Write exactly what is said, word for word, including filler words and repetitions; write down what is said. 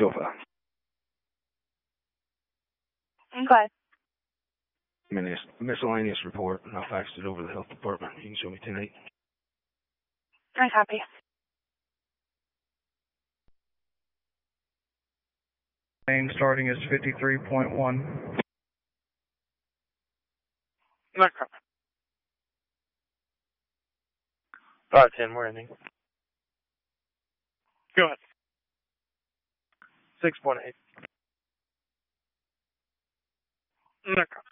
two oh five. Okay. Mis miscellaneous report, and I'll fax it over to the health department. You can show me ten eight. I copy. Name starting is fifty-three point one. No copy. five ten, we're ending. Go ahead. six point eight. No copy.